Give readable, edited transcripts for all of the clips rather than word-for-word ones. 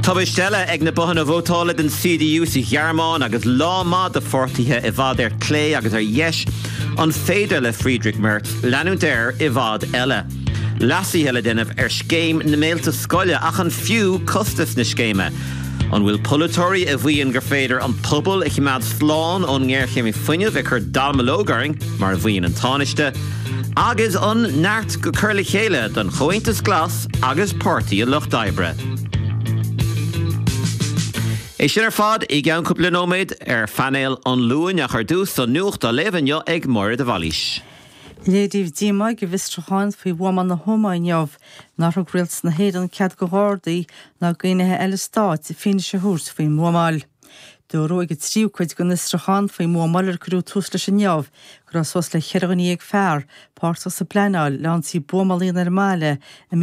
Tubistella ag na bohanna bhótála den CDU sa Ghearmáin agus láma de fortithe i bhd clé agus yes an féidir le Friedrich Merz leanú déir i bhd eile. Lasí heile denmh scéim na méalta scoile ach an fiú costas na scéime. An bhfuil polatóirí a bhíonn gur féidir an pobl ag chiimead sláán ón ngéirchéimi fuinneamh ag chur dalmalógaring mar a bhíonn an tánaiste. Agus an neart go curla chéile don Chointas Glas agus pártaí a Loch Daibre. É sin fad I gceann cúpla nóméid fannéil an luain a chuir dús san nuacht a leibhanne ag Móra de Bhailís. Léadíh díma go bhistracháin faoi bhuaman na thomáin neamh nar a grills na héan cead go hádaí ná gaonithe eile stáit I fin se thuairt faoi mómáil. Dúró ag tríomhcuid go nistracháin faoi mómáil ar cruú tús leis an neamh gur sos le cheirganí ag fearr páirtsa sa pleanáil leansaí buamalíon ar máile I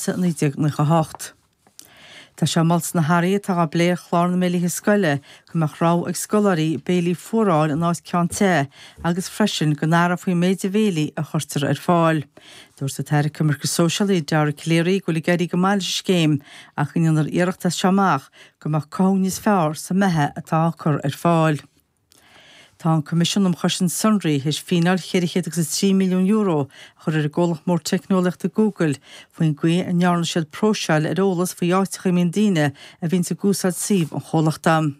1998. Tá sé malt na Harí tá a bléir chlána mélíthe scoile go meach rá ag scolarí béilí fuaráil an áit ceanté agus freisin go nára faoi méide bhéilí a chuirtar ar fáil. Dúir sa teir cumar go socialí dear cléirí go geirí go máil scéim a chuineanar iireachta seamach go meach cáníos fearr sa methe atá chur ar fáil. Tá an Comisiún am Chosin Sunry his fíneal chéirichéad agus 3 milliún euro chur ar ggólach mór technolaachta Google faoin gcuí an nearna siad próseáil ar ólas faoi áiticha daoine a bhíonn sa gúsáid síomh an cholachtam.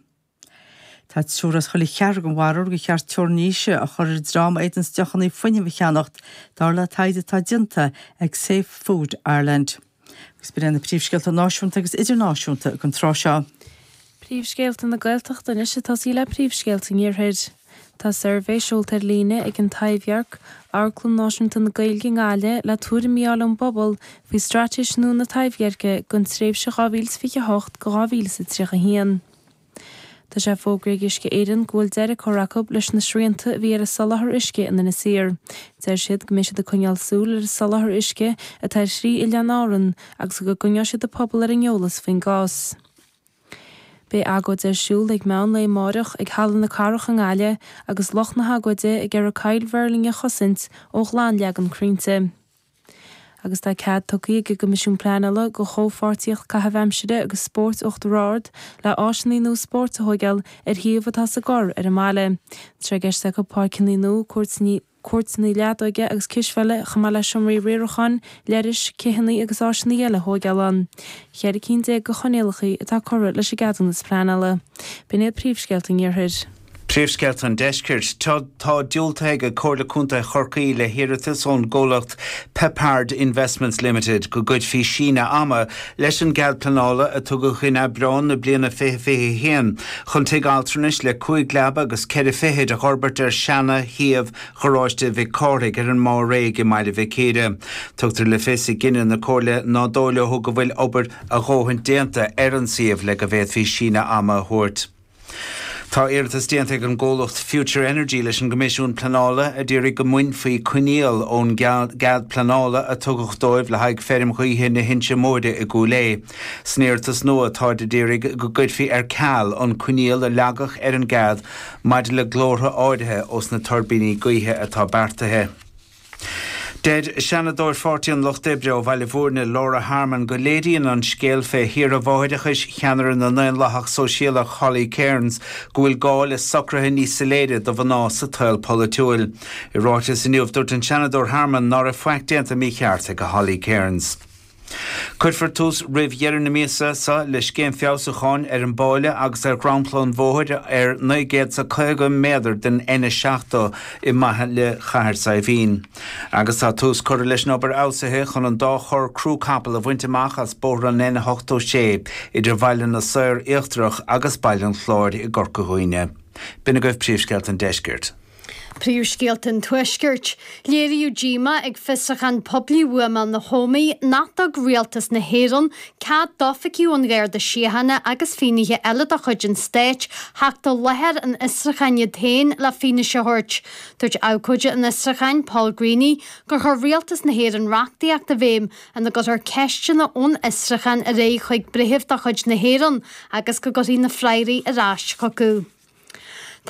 Tá siúras chola chearg an bharúr go cheart teorníise a chur drama éitans deochanna fuinine cheannacht dar le taide tá dinta ag Safe Food Ireland. Gus bíanna príomhscéalta náisiúnta agus idirnáisiúnta chun tráseo. Príomhscéalta na Gaeltacht dan is tá sí le príomhscéalta níorthaid. Tá survey siúltar líne ag an taibhearc Arclan náisiúnta na Gaeilge ngáile le túra míall an bobal faoi strateis nó na taibhearce gon tréimhse 2028 go 2030. Tá sé fógraigh isce éireann ghfuil deire choracob leis na srianta bhí ar a salathar isce in na sir. Deir siad go méisiad a coineal súil ar a salathar isce a tair srí I leanáran agus go gonneá siad a pobl ar an eolas faoin gás. Bé agóid ar siúl ag meán le mórach ag hallan na carach an gáile agus loch na hagóide ag ar a cail bhirlinge chosint ó chláán leag an crínte. Agus tá cead tucaí ag go misisiún pleanala go chófáirtíocht cathbheimside agus sport uachtarrád le áisinaí nó sport a thuigeal ar thiomhatá sa gcór ar a máile. Tre geiste go páircinní nó cuairtsaní leadóige agus cisfeile chamáile siomraí réirichan leiris cihannaí agus áisinaí eile thuigealan. Cheir cínte go chonéalachaí atá corra leis a gadan is pleanala. Bínéad príomhscéalta níorthaid. Príomhscéalta an deiscirt tá diúltaigh a cóirla cúnta chorcaí le hiiritas ón ggólacht Peppard Investments Limited go gcuid fí sína ama leis an gcead planála a tugadh in Abrán na bliana fiche héan chun tuigh altranis le 5 leaba agus 45 a chorbert ar seanna thiamh choráiste bhí córaigh ar an má réig I maiile bhicéide. Tugtar le fisi gine na cóirla nádóile thug go bhfuil obair a ghóhain déanta ar an siomh le go bhéad fí sína ama thuirt. Tá iartas déanta an ggólacht Future Energy leis an Comisiún Planála a dtíirigh go muin faoi cuineal ón gad planála a tugadh dóibh le haig ferrim chuoithe na hinse móide I gúlé. Snéirtas nua tá de dtíirigh go gcuid fí ar ceall an cuineal a leagach ar an gad maidid le glórtha áirithe os na turbíní gaotha atá beartathe. Dead Shanador 40 Loch Debre ó Bhailifórne Laura Harman go léiríonn an scéal fé hir a bháidechas cheanar na 9 lethach sosialach Holly Cairns gohfuil gáil is socrathe níos saléide do bhaná sa tail politiúil. I rátas in dúirt an Shanador Harman nar a foiictéanta mí chearta go Holly Cairns. Cuidfar tús rih dhearan na míosa sa le céim feabhsacháin ar an báile agus ar granplán bmhóide ar 9 méadar den ina seachta I maithe le chathair sa bhín. Agus tá tús chuir leis nobar ásaithe chun an dá chur crú capal a bhainteach as bór an 9-8 idir bhaileann na saoir éachtarach agus baileann chláir I gcorca chuoine. Bina goibh príomhscéalt an deiscirt. Príomhscéalta an tuiscirt, léiríú díma ag fisachan poblí uamal na hómaí nátag rialtas na héireann cad dofaiciú an ghair de síochanna agus fínithe eile a chuid an stéit theachta leithir an Israchaine tain le fine se thuirt. Dúirt ácóide an Israchain Paul Greeny gur chur rialtas na héireann reachtaíach de bhéim an go ar ceistena ón Israchan a ré chuig brithimh a chuid na héireann agus go goí na freirí a ráist cocu.